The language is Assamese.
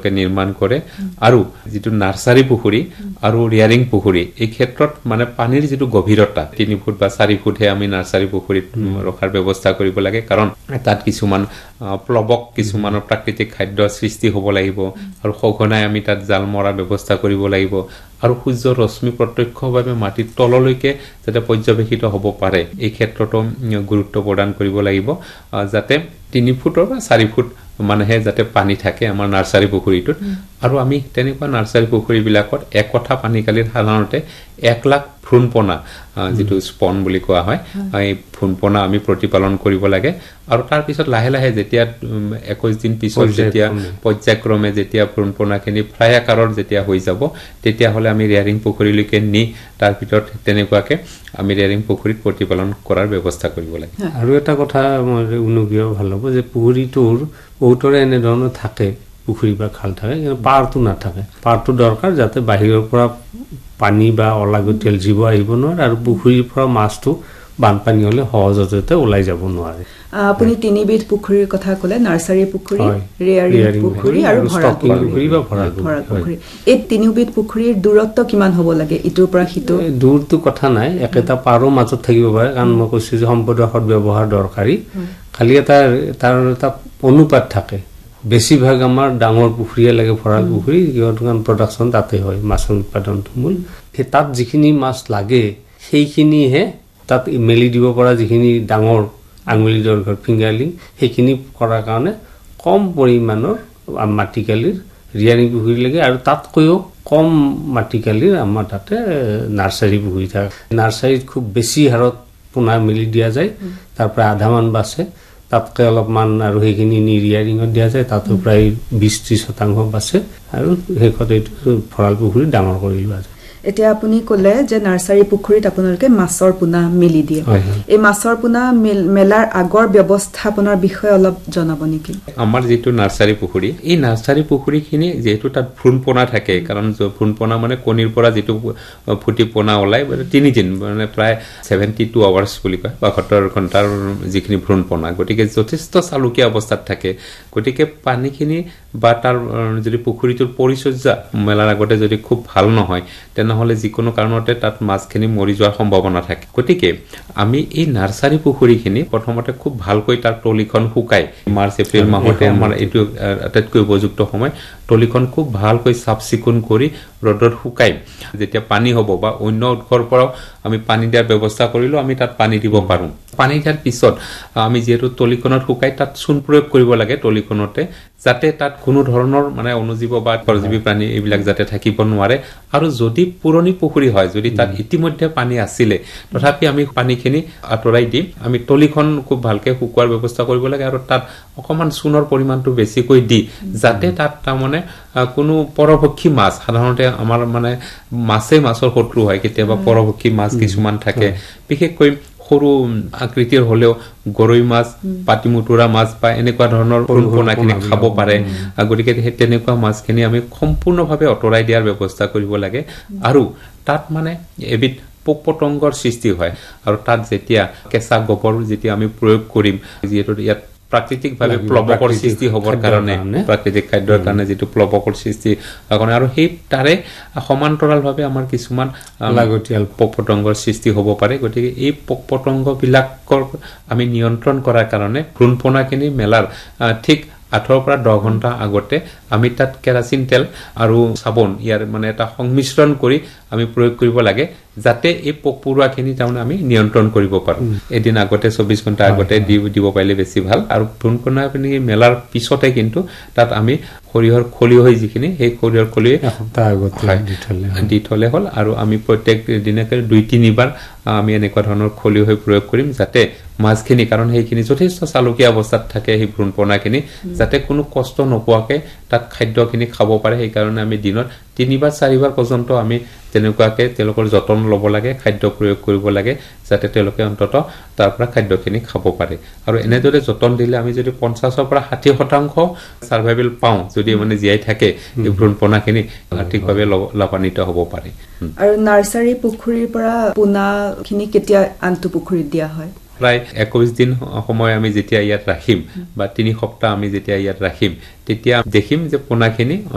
তেওঁলোকে নিৰ্মাণ কৰে আৰু যেটো নাৰ্সাৰী পুখুৰী আৰু ৰিয়াৰিং পুখুৰী এই ক্ষেত্ৰত মানে পানীৰ যেটো গভীৰতা 3 ফুট বা 4 ফুটহে আমি নাৰ্সাৰী পুখুৰীত ৰখাৰ ব্যৱস্থা কৰিব লাগে কাৰণ তাত কিছুমান প্লবক কিছুমানৰ প্ৰাকৃতিক খাদ্য সৃষ্টি হ'ব লাগিব আৰু সঘনাই আমি তাত জাল মৰা ব্যৱস্থা কৰিব লাগিব আৰু সূৰ্যৰ ৰশ্মি প্ৰত্যক্ষভাৱে মাটিৰ তললৈকে যাতে পৰ্যবেক্ষিত হ'ব পাৰে এই ক্ষেত্ৰতো গুৰুত্ব প্ৰদান কৰিব লাগিব যাতে 3 ফুটৰ বা 4 ফুট মানেহে যাতে পানী থাকে আমাৰ নাৰ্সাৰী পুখুৰীটোত আৰু আমি তেনেকুৱা নাৰ্সাৰী পুখুৰী বিলাকত এক কথা পানী কালিৰ সাধাৰণতে 1 লাখ ভ্ৰূণপনা যেটো স্পন বুলি কোৱা হয় এই ভ্ৰূণপনা আমি প্ৰতিপালন কৰিব লাগে আৰু তাৰ পিছত লাহে লাহে যেতিয়া 21 দিন পিছত যেতিয়া পৰ্যায়ক্ৰমে যেতিয়া ভ্ৰূণপনাখিনি ফ্ৰাই আকাৰৰ যেতিয়া হৈ যাব তেতিয়া হলে আমি ৰিয়াৰিং পুখুৰীলৈকে নি তাৰ ভিতৰত তেনেকুৱাকে আমি ৰিয়াৰিং পুখুৰীত প্ৰতিপালন কৰাৰ ব্যৱস্থা কৰিব লাগে আৰু এটা কথা মই অনুগ্ৰহ ভাল হ'ব যে পুখুৰীটোৰ বহুতৰে এনে ধৰণৰ থাকে পুখুৰী বা খাল থাকে কিন্তু পাৰটো নাথাকে পাৰটো দৰকাৰ যাতে বাহিৰৰ পৰা পানী বা অলাগতিয়াল জীৱ আহিব নোৱাৰে আৰু পুখুৰীৰ পৰা মাছটো বানপানী হলে সহজতে ওলাই যাব নোৱাৰে আপুনি তিনিবিধ পুখুৰীৰ কথা ক'লে নাৰ্সাৰী পুখুৰী ৰিয়াৰিং পুখুৰী আৰু ভৰাল পুখুৰী বা ভৰাল পুখুৰী এই তিনিবিধ পুখুৰীৰ দূৰত্ব কিমান হ'ব লাগে ইটোৰ পৰা সিটো দূৰটো কথা নাই একেটা পাৰৰ মাজত থাকিব পাৰে কাৰণ মই কৈছো যে সম্পদৰ ব্যৱহাৰ দৰকাৰী খালি তাৰ এটা অনুপাত থাকে বেছিভাগ আমাৰ ডাঙৰ পুখুৰীয়ে লাগে ভৰাল পুখুৰী কিয়কাৰণ প্ৰডাকচন তাতে হয় মাছৰ উৎপাদনটো মূল তাত যিখিনি মাছ লাগে সেইখিনিহে তাত মেলি দিব পৰা যিখিনি ডাঙৰ আঙুলি দৈৰ্ঘ্যৰ ফিংগাৰলিং সেইখিনি কৰাৰ কাৰণে কম পৰিমাণৰ মাটিকালিৰ ৰিয়াৰিং পুখুৰী লাগে আৰু তাতকৈও কম মাটিকালিৰ আমাৰ তাতে নাৰ্সাৰী পুখুৰী থাকে নাৰ্সাৰীত খুব বেছি হাৰত পোনা মেলি দিয়া যায় তাৰ পৰা আধামান বাছে তাতকৈ অলপমান আৰু সেইখিনি ৰিয়াৰিঙত দিয়া যায় তাতো প্ৰায় 20-30% বাছে আৰু শেষত এইটো ভৰাল পুখুৰী ডাঙৰ কৰি লোৱা যায় এতিয়া আপুনি ক'লে যে নাৰ্সাৰী পুখুৰীত আপোনালোকে মাছৰ পোনা মেলি দিয়ে এই মাছৰ পোনা মেলাৰ আগৰ ব্যৱস্থাপনাৰ বিষয়ে অলপ জনাব নেকি আমাৰ যেটো নাৰ্সাৰী পুখুৰী এই নাৰ্সাৰী পুখুৰীখিনি যেটো তাত ভ্ৰূণপনা থাকে কাৰণ ভ্ৰূণপনা মানে কণীৰ পৰা যেটো ফুটি পোনা ওলাই 3 দিন মানে প্ৰায় 72 আৱাৰ্স বুলি কয় 72 ঘণ্টাৰ যিখিনি ভ্ৰূণপনা গতিকে যথেষ্ট চালুকীয়া অৱস্থাত থাকে গতিকে পানীখিনি বা তাৰ যদি পুখুৰীটোৰ পৰিচৰ্যা মেলাৰ আগতে যদি খুব ভাল নহয় তেনেহলে যিকোনো কাৰণতে তাত মাছখিনি মৰি যোৱাৰ সম্ভাৱনা থাকে গতিকে আমি এই নাৰ্সাৰী পুখুৰীখিনি প্ৰথমতে খুব ভালকৈ তাৰ তলিখন শুকাই মাৰ্চ এপ্ৰিল মাহতে আমাৰ এইটো আটাইতকৈ উপযুক্ত সময় তলিখন খুব ভালকৈ সাফ চিকুণ কৰি ৰ'দত শুকাই যেতিয়া পানী হ'ব বা অন্য উৎসৰ পৰা আমি পানী দিয়াৰ ব্যৱস্থা কৰিলো আমি তাত পানী দিব পাৰো পানী দিয়াৰ পিছত আমি যেটো তলিখনত শুকাই তাত চূণ প্ৰয়োগ কৰিব লাগে তলিখনতে যাতে তাত কোনো ধৰণৰ মানে অনুজীৱ বা পৰজীৱী প্ৰাণী এইবিলাক যাতে থাকিব নোৱাৰে আৰু যদি পুৰণি পুখুৰী হয় যদি তাত ইতিমধ্যে পানী আছিলে তথাপি আমি পানীখিনি আঁতৰাই দি আমি তলিখন খুব ভালকে শুকুৱাৰ ব্যৱস্থা কৰিব লাগে আৰু তাত অকমান চূণৰ পৰিমাণটো বেছিকৈ দি যাতে তাত মানে কোনো পৰভক্ষী মাছ সাধাৰণতে আমাৰ মানে মাছৰ শত্ৰু হয় কেতিয়াবা পৰভক্ষী মাছ কিছুমান থাকে বিশেষকৈ সৰু আকৃতিৰ হলেও গৰৈ মাছ পাতিমুতুৰা মাছ বা এনেকুৱা ধৰণৰ ভ্ৰূণপনাখিনি খাব পাৰে গতিকে তেনেকুৱা মাছখিনি আমি সম্পূৰ্ণভাৱে অতৰাই দিয়াৰ ব্যৱস্থা কৰিব লাগে আৰু তাত মানে এবিধ পোক পতংগৰ সৃষ্টি হয় আৰু তাত যেতিয়া কেঁচা গোবৰ যেতিয়া আমি প্ৰয়োগ কৰিম যেটো ইয়াত প্ৰাকৃতিকভাৱে প্লবকৰ সৃষ্টি হ'বৰ কাৰণে প্ৰাকৃতিক খাদ্যৰ কাৰণে যেটো প্লবকৰ সৃষ্টি কাৰণে আৰু সেই তাৰে সমান্তৰালভাৱে আমাৰ কিছুমান লাগতিয়াল পোক পতংগৰ সৃষ্টি হ'ব পাৰে গতিকে এই পোক পতংগ বিলাকৰ আমি নিয়ন্ত্ৰণ কৰাৰ কাৰণে ভ্ৰূণপনাখিনি মেলাৰ ঠিক 8 পৰা 10 ঘণ্টা আগতে আমি তাত কেৰাচিন তেল আৰু সাবন ইয়াৰ মানে এটা সংমিশ্ৰণ কৰি আমি প্ৰয়োগ কৰিব লাগে যাতে এই পোকপৰুৱাখিনি তাৰমানে আমি নিয়ন্ত্ৰণ কৰিব পাৰো এদিন আগতে 24 ঘণ্টা আগতে দিব পাৰিলে বেছি ভাল আৰু ভ্ৰূণপনাখিনি মেলাৰ পিছতে কিন্তু তাত আমি খৰিহৰ খলি হৈ যিখিনি সেই খৰিহৰ খলি এসপ্তাহ আগতে দি থলে হল আৰু আমি প্ৰত্যেক দিনকে 2-3 বাৰ আমি এনেকুৱা ধৰণৰ খলি হৈ প্ৰয়োগ কৰিম যাতে মাছখিনি কাৰণ সেইখিনি যথেষ্ট চালুকীয়া অৱস্থাত থাকে সেই ভ্ৰূণপনাখিনি যাতে কোনো কষ্ট নোপোৱাকে তাত খাদ্যখিনি খাব পাৰে সেই কাৰণে আমি দিনত 3-4 বাৰ পৰ্যন্ত আমি তেনেকুৱাকে তেওঁলোকৰ যতন ল'ব লাগে খাদ্য প্ৰয়োগ কৰিব লাগে যাতে তেওঁলোকে অন্তত তাৰ পৰা খাদ্যখিনি খাব পাৰে আৰু এনেদৰে যতন দিলে আমি যদি 50 পৰা 60% সাৰ্ভাইভেল পাওঁ যদি মানে জীয়াই থাকে এই ভ্ৰূণপনাখিনি ঠিকভাৱে লাভান্বিত হ'ব পাৰে আৰু নাৰ্সাৰী পুখুৰীৰ পৰা পোনাখিনি কেতিয়া আনটো পুখুৰীত দিয়া হয় প্ৰায় 21 দিন সময় আমি যেতিয়া ইয়াত ৰাখিম বা 3 সপ্তাহ আমি যেতিয়া ইয়াত ৰাখিম তেতিয়া দেখিম যে পোনাখিনি